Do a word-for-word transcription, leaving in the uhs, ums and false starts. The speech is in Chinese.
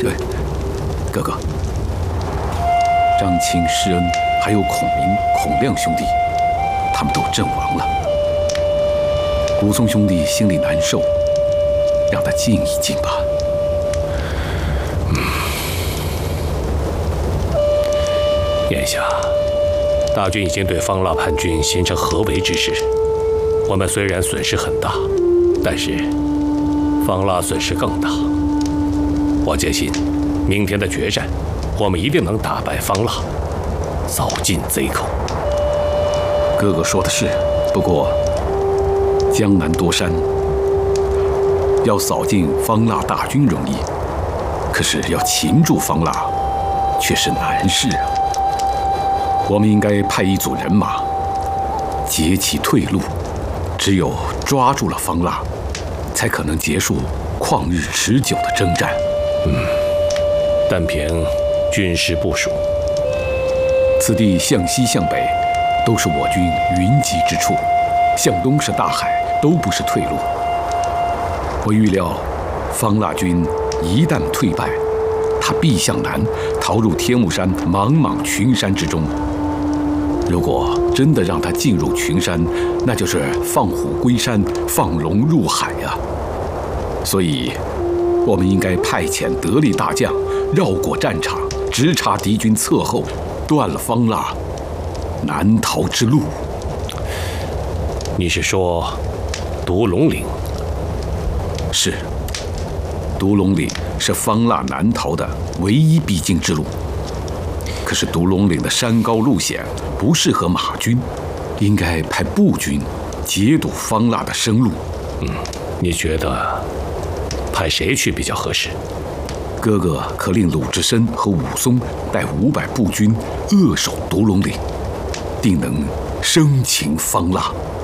对，哥哥，张青、施恩还有孔明、孔亮兄弟，他们都阵亡了。武松兄弟心里难受，让他静一静吧。 嗯，眼下大军已经对方腊叛军形成合围之势。我们虽然损失很大，但是方腊损失更大。我坚信，明天的决战，我们一定能打败方腊，扫尽贼寇。 哥哥说的是，不过江南多山，要扫尽方腊大军容易，可是要擒住方腊却是难事啊。我们应该派一组人马截其退路，只有抓住了方腊，才可能结束旷日持久的征战。 嗯，单凭军事部署， 此地向西向北都是我军云集之处，向东是大海，都不是退路。我预料，方腊军一旦退败，他必向南逃入天目山茫茫群山之中。如果真的让他进入群山，那就是放虎归山，放龙入海啊！所以，我们应该派遣得力大将绕过战场，直插敌军侧后，断了方腊南逃之路。 你是说独龙岭？ 是，独龙岭是方腊南逃的唯一必经之路。可是独龙岭的山高路险，不适合马军，应该派步军截堵方腊的生路。 嗯，你觉得派谁去比较合适？ 哥哥可令鲁智深和武松带五百步军扼守独龙岭，定能生擒方腊。